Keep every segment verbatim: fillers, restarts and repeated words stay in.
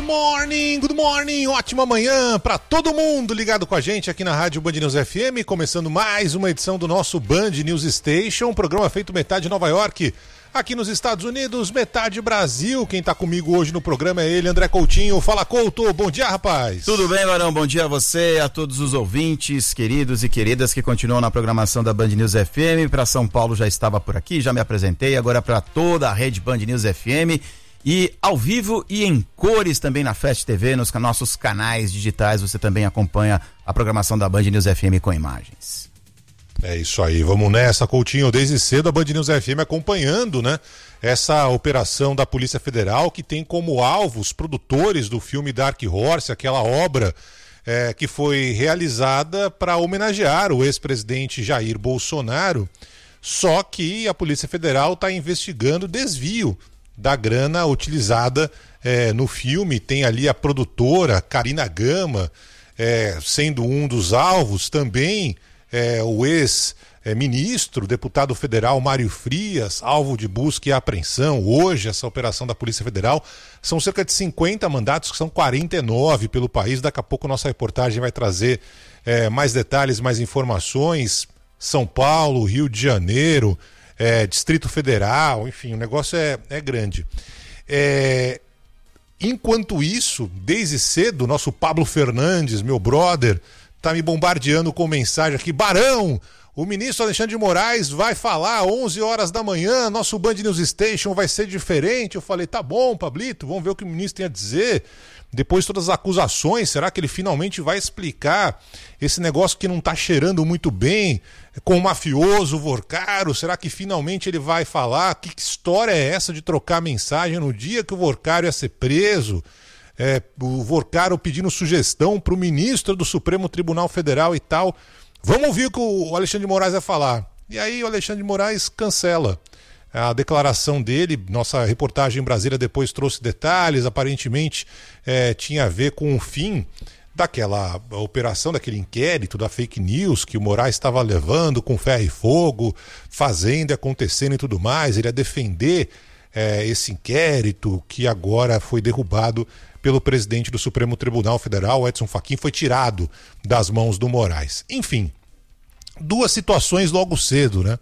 morning, good morning, ótima manhã para todo mundo ligado com a gente aqui na Rádio Band News F M, começando mais uma edição do nosso Band News Station, um programa feito metade Nova York, aqui nos Estados Unidos, metade Brasil. Quem tá comigo hoje no programa é ele, André Coutinho. Fala, Couto, bom dia, rapaz. Tudo bem, Varão, bom dia a você, a todos os ouvintes, queridos e queridas que continuam na programação da Band News F M. Para São Paulo já estava por aqui, já me apresentei, agora para toda a rede Band News F M. E ao vivo e em cores também na Fast T V, nos nossos canais digitais, você também acompanha a programação da Band News F M com imagens. É isso aí, vamos nessa, Coutinho. Desde cedo a Band News F M acompanhando, né, essa operação da Polícia Federal, que tem como alvo os produtores do filme Dark Horse, aquela obra é, que foi realizada para homenagear o ex-presidente Jair Bolsonaro, só que a Polícia Federal está investigando desvio da grana utilizada é, no filme. Tem ali a produtora Karina Gama é, sendo um dos alvos, também é, o ex-ministro, deputado federal Mário Frias, alvo de busca e apreensão. Hoje, essa operação da Polícia Federal, são cerca de cinquenta mandatos, que são quarenta e nove pelo país. Daqui a pouco nossa reportagem vai trazer é, mais detalhes, mais informações. São Paulo, Rio de Janeiro, É, Distrito Federal, enfim, o negócio é, é grande. É, enquanto isso, desde cedo, nosso Pablo Fernandes, meu brother, tá me bombardeando com mensagem aqui. Barão, o ministro Alexandre de Moraes vai falar às onze horas da manhã, nosso Band News Station vai ser diferente. Eu falei, tá bom, Pablito, vamos ver o que o ministro tem a dizer. Depois de todas as acusações, será que ele finalmente vai explicar esse negócio que não está cheirando muito bem com o mafioso Vorcaro? Será que finalmente ele vai falar? Que história é essa de trocar mensagem no dia que o Vorcaro ia ser preso? É, o Vorcaro pedindo sugestão para o ministro do Supremo Tribunal Federal e tal. Vamos ouvir o que o Alexandre de Moraes vai falar. E aí o Alexandre de Moraes cancela a declaração dele. Nossa reportagem em Brasília depois trouxe detalhes. Aparentemente é, tinha a ver com o fim daquela operação, daquele inquérito da fake news que o Moraes estava levando com ferro e fogo, fazendo e acontecendo e tudo mais. Ele ia defender é, esse inquérito que agora foi derrubado pelo presidente do Supremo Tribunal Federal, Edson Fachin, foi tirado das mãos do Moraes. Enfim, duas situações logo cedo, né?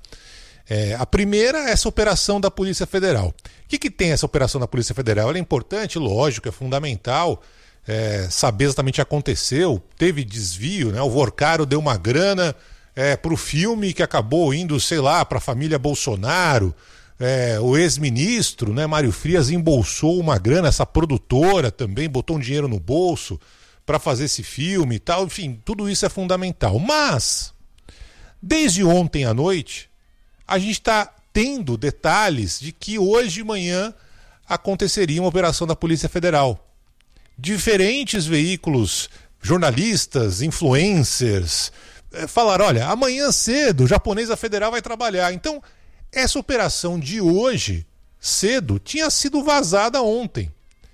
É, a primeira é essa operação da Polícia Federal. O que, que tem essa operação da Polícia Federal? Ela é importante, lógico, é fundamental é, saber exatamente o que aconteceu. Teve desvio, né? O Vorcaro deu uma grana é, para o filme que acabou indo, sei lá, para a família Bolsonaro. É, o ex-ministro, né, Mário Frias, embolsou uma grana, essa produtora também botou um dinheiro no bolso para fazer esse filme e tal. Enfim, tudo isso é fundamental. Mas, desde ontem à noite, a gente está tendo detalhes de que hoje de manhã aconteceria uma operação da Polícia Federal. Diferentes veículos, jornalistas, influencers, é, falaram, olha, amanhã cedo o Japonesa Federal vai trabalhar. Então, essa operação de hoje, cedo, tinha sido vazada ontem.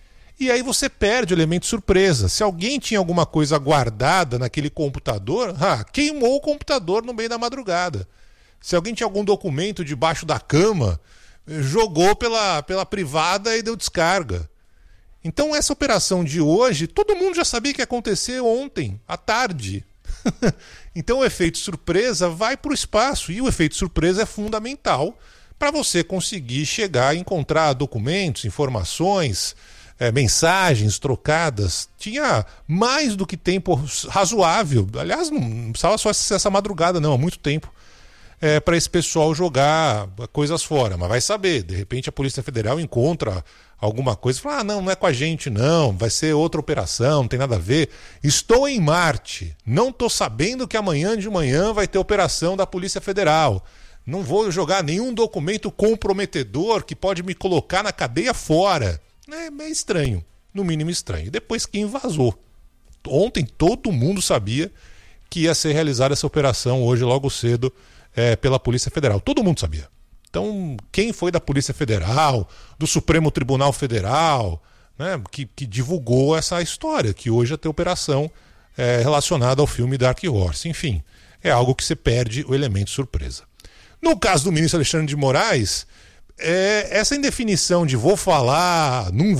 E aí você perde o elemento surpresa. Se alguém tinha alguma coisa guardada naquele computador, ah, queimou o computador no meio da madrugada. Se alguém tinha algum documento debaixo da cama, jogou pela, pela privada e deu descarga. Então essa operação de hoje, todo mundo já sabia que ia acontecer ontem, à tarde. Então o efeito surpresa vai para o espaço, e o efeito surpresa é fundamental para você conseguir chegar a encontrar documentos, informações, é, mensagens trocadas. Tinha mais do que tempo razoável, aliás não precisava só essa madrugada não, há muito tempo. É, para esse pessoal jogar coisas fora, mas vai saber, de repente a Polícia Federal encontra alguma coisa e fala, ah, não, não é com a gente não, vai ser outra operação, não tem nada a ver. Estou em Marte, não estou sabendo que amanhã de manhã vai ter operação da Polícia Federal, não vou jogar nenhum documento comprometedor que pode me colocar na cadeia fora. É meio estranho, no mínimo estranho. Depois que vazou. Ontem todo mundo sabia que ia ser realizada essa operação hoje logo cedo, É, pela Polícia Federal. Todo mundo sabia. Então, quem foi da Polícia Federal, do Supremo Tribunal Federal, né, que, que divulgou essa história, que hoje ia ter operação é, relacionada ao filme Dark Horse. Enfim, é algo que você perde o elemento surpresa. No caso do ministro Alexandre de Moraes, é, essa indefinição de vou falar, não vou